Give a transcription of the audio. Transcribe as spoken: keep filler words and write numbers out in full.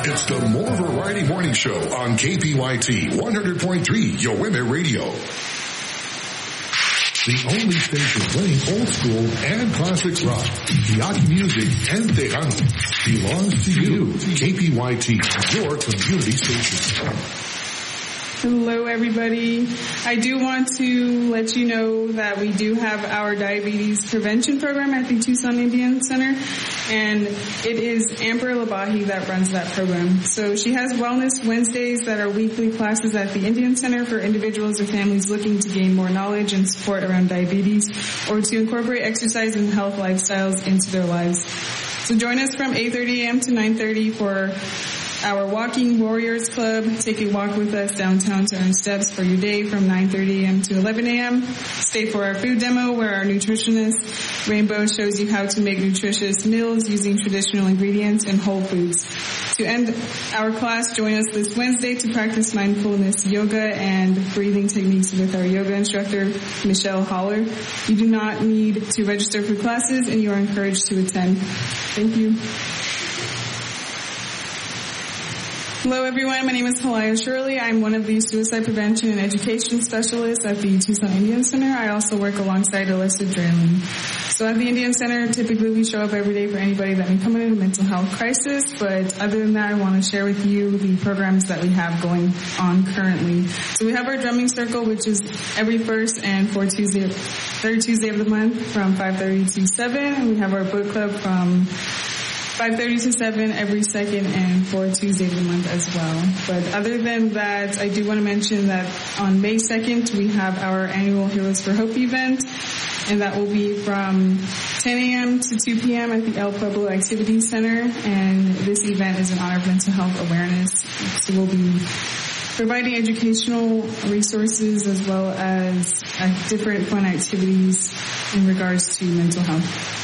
It's the More Variety Morning Show on K P Y T one hundred point three, Yoeme Radio. The only station playing old school and classic rock, Yaki music, and Tejano belongs to you. K P Y T, your community station. Hello, everybody. I do want to let you know that we do have our diabetes prevention program at the Tucson Indian Center, and it is Amber Labahi that runs that program. So she has Wellness Wednesdays that are weekly classes at the Indian Center for individuals or families looking to gain more knowledge and support around diabetes or to incorporate exercise and health lifestyles into their lives. So join us from eight thirty a.m. to nine thirty for our Walking Warriors Club. Take a walk with us downtown to earn steps for your day from nine thirty a.m. to eleven a.m. Stay for our food demo where our nutritionist Rainbow shows you how to make nutritious meals using traditional ingredients and whole foods. To end our class, join us this Wednesday to practice mindfulness yoga and breathing techniques with our yoga instructor, Michelle Holler. You do not need to register for classes and you are encouraged to attend. Thank you. Hello, everyone. My name is Halaya Shirley. I'm one of the suicide prevention and education specialists at the Tucson Indian Center. I also work alongside Alyssa Drayling. So at the Indian Center, typically we show up every day for anybody that may come in a mental health crisis. But other than that, I want to share with you the programs that we have going on currently. So we have our drumming circle, which is every first and fourth Tuesday, third Tuesday of the month from five thirty to seven. And we have our book club from five thirty to seven every second and fourth Tuesday of the month as well. But other than that, I do want to mention that on May second, we have our annual Heroes for Hope event, and that will be from ten a.m. to two p.m. at the El Pueblo Activities Center, and this event is in honor of mental health awareness. So we'll be providing educational resources as well as uh, different fun activities in regards to mental health.